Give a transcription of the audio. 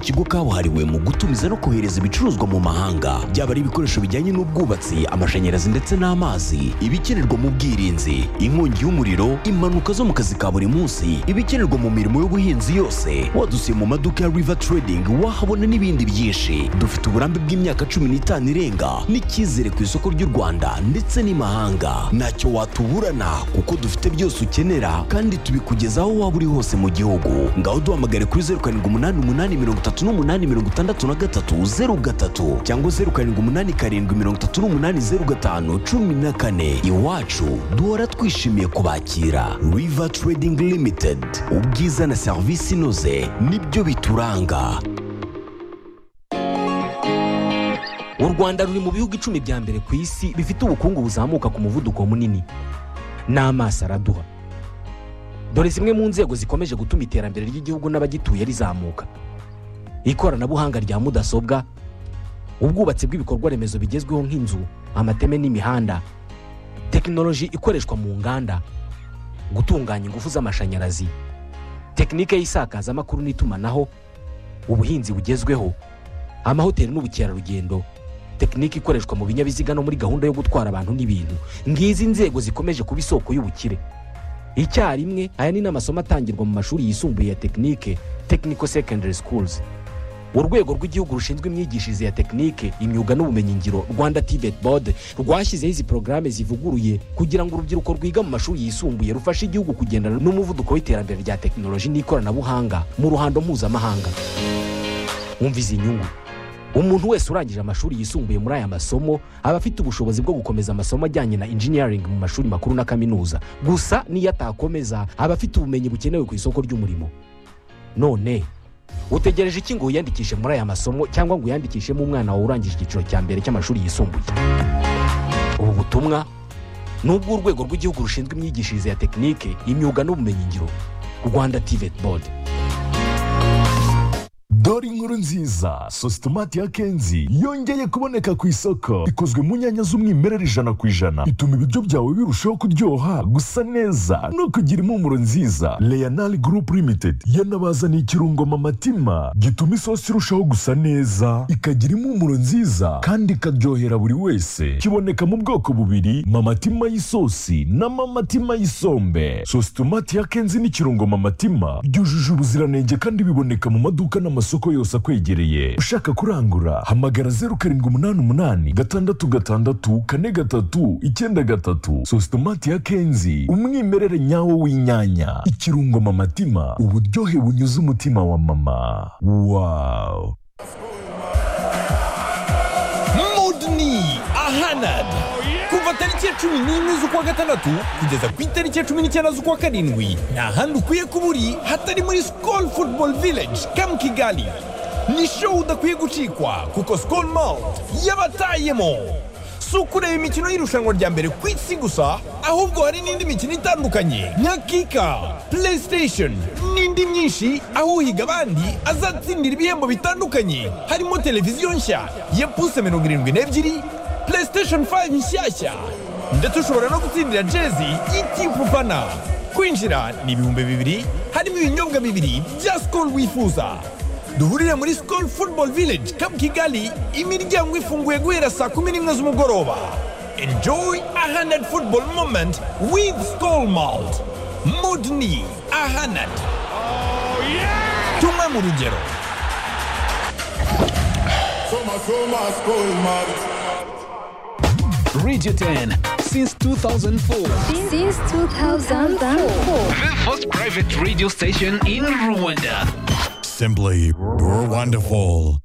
ikigo kabuhariwe mu gutumiza no kohereza ibicuruzwa mu mahanga, byaba ari ibikoresho bijyanye n'ubwubatsi, amashanyarazi ndetse n'amazi, ibikenerwa mu bwirinzi, inkongi y'umuriro, impanuka zo mu kazi ka buri munsi, ibikenerwa mu mirimo y'ubuhinzi yose. Wadusiye mu maduka ya River Trading wahabona n'ibindi byinshi. Dufite uburambe bw'imyaka 15 irenga n'icyizere ku isoko ry'u Rwanda ndetse n'imahanga. Ntacyo watuburana kuko dufite byose ukenera kandi tubikugezaho waba uri hose mu gihugu. Ngaho duhamagare kuri 0788866303 cyangwa 0788738014. Iwacu duhora twishimiye kubakira. River Trading Limited, ubwiza na serivisi inoze nibyo bituranga. U Rwanda ruri mu bihugu 10 bya mbere ku isi bifite ubukungu buzamuka ku muvuduko munini. N'amaso araduha. Dore zimwe mu nzego zikomeje gutuma iterambere ry'igihugu n'abagituye rizamuka: ikoranabuhanga rya mudasobwa, ubwubatsi bw'ibikorwa remezo bigezweho nk'inzu, amateme n'imihanda, tekinoloji ikoreshwa mu nganda, gutunganya ingufu z'amashanyarazi, tekinike y'isakazamakuru n'itumanaho, ubuhinzi bugezweho, amahoteli n'ubukerarugendo, tekinike ikoreshwa mu binyabiziga no muri gahunda yo gutwara abantu n'ibintu. Ngizi nzego zikomeje kuba isoko y'ubukire. Icyarimwe, aya ni n'amasomo atangirwa mu mashuri yisumbuye ya tekinike, technical secondary schools. Urwego rw'igihugu rushinzwe imyigishirize ya tekinike, imyuga n'ubumenyingiro, Rwanda TVET Board, rwashyizeho izi porogaramu zivuguruye kugira ngo urubyiruko rwiga mu mashuri yisumbuye rufashe igihugu kugendana n'umuvuduko w'iterambere rya tekinoloji n'ikoranabuhanga mu ruhando mpuzamahanga. Umva izi nyungu: umuntu wese urangije amashuri yisumbuye muri aya masomo aba afite ubushobozi bwo gukomeza amasomo ajyanye na engineering mu mashuri makuru na kaminuza. Gusa niyo atakomeza aba afite ubumenyi bukenewe ku isoko ry'umurimo. None utegereje iki ngo wiyandikishe muri aya masomo cyangwa ngo uyandikishemo umwana wawe urangije icyiciro cya mbere cy'amashuri yisumbuye? Ubu butumwa ni ubw'urwego rw'igihugu rushinzwe imyigishirize ya tekinike, imyuga n'ubumenyingiro, Rwanda TVET Board. Dore inkuru nziza, Sositomati ya Kenzi yongeye kuboneka ku isoko. Ikozwe mu nyanya z'umwimerere 100%, ituma ibiryo byawe birushaho kuryoha, gusa neza no kugira impumuro nziza. Leonal Group Limited yanabazaniye ikirungo Mamatima gituma isosi irushaho gusa neza, ikagira impumuro nziza kandi ikaryohera buri wese. Kiboneka mu bwoko bubiri: Mamatima y'isosi na Mamatima y'isombe. Sositomati ya Kenzi n'ikirungo Mamatima byujuje ubuziranenge kandi biboneka mu maduka n'amasoko yose akwegereye. Ushaka kurangura, hamagara 0788664393. Sositomati ya Kenzi, umwimerere nyawo w'inyanya. Ikirungo Mamatima, uburyohe bunyuze umutima wa mama. Wow! Mudni Ahanad, kuva tariki ya 11 z'ukwa gatandatu kugeza ku itariki ya 19 z'ukwa karindwi, nta handi ukwiye kuba uri hatari muri Skol Football Village Camp Kigali. Ni show udakwiye gucikwa kuko Skol Malt yabatayemo. Si ukureba imikino y'irushanwa rya mbere ku isi gusa, ahubwo hari n'indi mikino itandukanye nka Kika, PlayStation n'indi myinshi, aho uhiga abandi azatsindira ibihembo bitandukanye, harimo televiziyo nshya ya puse 72, PlayStation 5 nshyashya, ndetse ushobora no gutsindira jezi y'ikipe ufana. Kwinjira ni ibihumbi 2,000, harimo ibinyobwa 2 bya Skol wifuza. Duhurire muri Skol Football Village Camp Kigali, imiryango ifunguye guhera saa 11 z'umugoroba. Enjoy a 100 football moment with Skol Malt. Mudni Ahanad. Oh yeah! Tuma mu rugero. Radio 10 since 2004. Since 2004. The first private radio station in Rwanda. Simply wonderful.